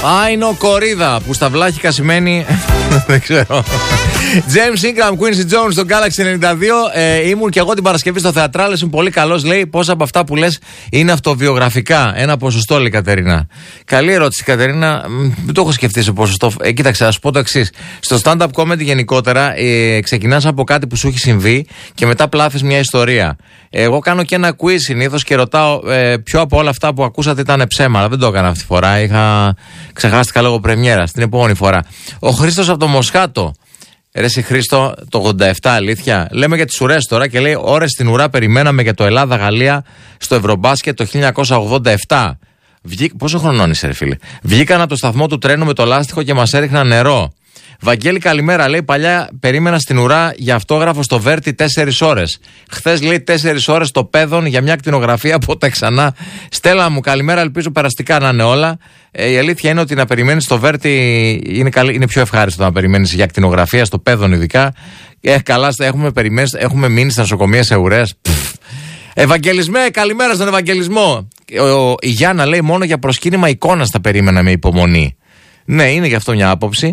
Άινο κορίδα που στα βλάχικα σημαίνει. Δεν ξέρω. James Ingram, Quincy Jones στο Galaxy 92. Ήμουν και εγώ την Παρασκευή στο Θεατράλες. Είμαι πολύ καλός. Λέει πόσα από αυτά που λες είναι αυτοβιογραφικά. Ένα ποσοστό, λέει η Κατερίνα. Καλή ερώτηση, Κατερίνα. Δεν το έχω σκεφτεί σε ποσοστό. Κοίταξε, να σου πω το εξής. Στο stand-up comedy γενικότερα ξεκινάς από κάτι που σου έχει συμβεί και μετά πλάθεις μια ιστορία. Εγώ κάνω και ένα quiz συνήθως και ρωτάω ποιο από όλα αυτά που ακούσατε ήταν ψέμα. Αλλά δεν το έκανα αυτή τη φορά. Ξεχάστηκα λόγω πρεμιέρα. Την επόμενη φορά. Ο Χρήστος από το Μοσχάτο. Ρε εσύ Χρήστο, το 87 αλήθεια. Λέμε για τις ουρές τώρα και λέει ώρες στην ουρά περιμέναμε για το Ελλάδα-Γαλλία στο Ευρωμπάσκετ το 1987. Πόσο χρονών είσαι, ρε φίλε? Βγήκαν από το σταθμό του τρένου με το λάστιχο και μας έριχναν νερό. Βαγγέλη, καλημέρα. Λέει παλιά περίμενα στην ουρά για αυτόγραφο στο Βέρτι 4 ώρες. Χθες λέει 4 ώρες στο Πέδον για μια κτηνογραφία. Πότε ξανά. Στέλλα μου, καλημέρα. Ελπίζω περαστικά να είναι όλα. Η αλήθεια είναι ότι να περιμένεις στο Βέρτι είναι πιο ευχάριστο να περιμένεις για κτηνογραφία στο Πέδον, ειδικά. Καλά, έχουμε μείνει στα νοσοκομεία σε ουρές. Ευαγγελισμέ, καλημέρα στον Ευαγγελισμό. Η Γιάννα λέει μόνο για προσκύνημα εικόνας θα περίμενα με υπομονή. Ναι, είναι γι' αυτό μια άποψη.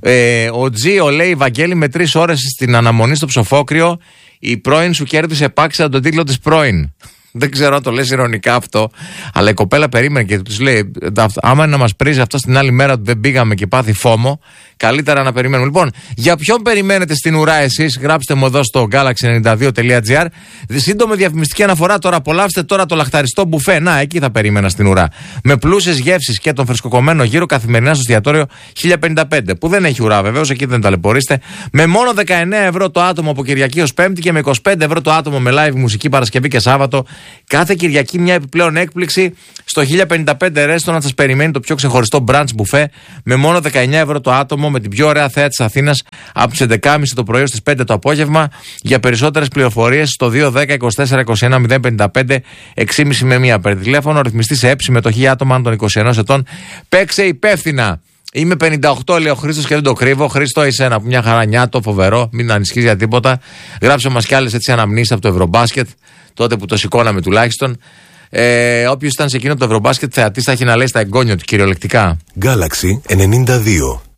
Ο Τζίο λέει, Βαγγέλη, με 3 ώρες στην αναμονή στο ψοφόκριο, η πρώην σου κέρδισε επάξια τον τίτλο της πρώην. Δεν ξέρω αν το λες ειρωνικά αυτό, αλλά η κοπέλα περίμενε και τους λέει: άμα είναι να μας πρίζει αυτό στην άλλη μέρα ότι δεν πήγαμε και πάθει φόμο, καλύτερα να περιμένουμε. Λοιπόν, για ποιον περιμένετε στην ουρά εσείς? Γράψτε μου εδώ στο galaxy92.gr. Σύντομη διαφημιστική αναφορά τώρα. Απολαύστε τώρα το λαχταριστό μπουφέ. Να, εκεί θα περίμενα στην ουρά. Με πλούσιες γεύσεις και τον φρεσκοκομμένο γύρο καθημερινά στο εστιατόριο 1055. Που δεν έχει ουρά βεβαίως, εκεί δεν ταλαιπωρείστε. Με μόνο 19 ευρώ το άτομο από Κυριακή ως Πέμπτη και με 25 ευρώ το άτομο με live μουσική Παρασκευή και Σάββατο. Κάθε Κυριακή μια επιπλέον έκπληξη. Στο 1055 restaurant σας περιμένει το πιο ξεχωριστό brunch μπουφέ με μόνο 19 ευρώ το άτομο, με την πιο ωραία θέα της Αθήνας από τις 11.30 το πρωί ως τις 5 το απόγευμα. Για περισσότερες πληροφορίες στο 210-24-21-055 6,5 με 1 per τηλέφωνο. Ρυθμιστή σε συμμετοχή άτομα των 21 ετών. Παίξε υπεύθυνα. Είμαι 58, λέει ο Χρήστος και δεν το κρύβω. Χρήστο, εσένα που μια χαρά νιάτο, φοβερό, μην ανησυχείς για τίποτα. Γράψε μας κι άλλες έτσι αναμνήσεις από το Ευρωμπάσκετ, τότε που το σηκώναμε τουλάχιστον. Όποιος ήταν σε εκείνο το Ευρωμπάσκετ θεατής θα έχει να λέει στα εγγόνια του κυριολεκτικά. Galaxy 92.